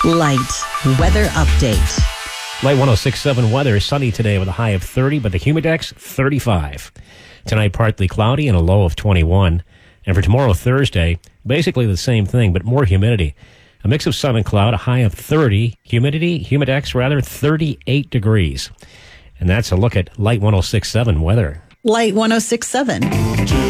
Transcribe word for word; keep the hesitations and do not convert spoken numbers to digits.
Light weather update. Light one oh six point seven weather is sunny today with a high of thirty, but the humidex thirty-five. Tonight partly cloudy and a low of twenty-one. And for tomorrow, Thursday, basically the same thing, but more humidity. A mix of sun and cloud, a high of thirty, humidity, humidex rather, thirty-eight degrees. And that's a look at Light one oh six point seven weather. Light one oh six point seven.